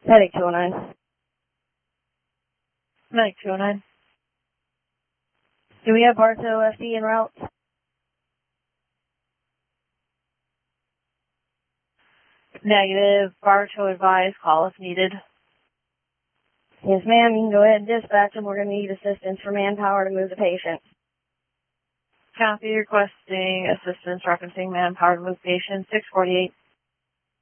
Medic 209. Medic 209. Do we have Bartow FD en route? Negative. Bartow advised. Call if needed. Yes, ma'am. You can go ahead and dispatch them. We're going to need assistance for manpower to move the patient. Copy. Requesting assistance referencing manpower to move patient 648.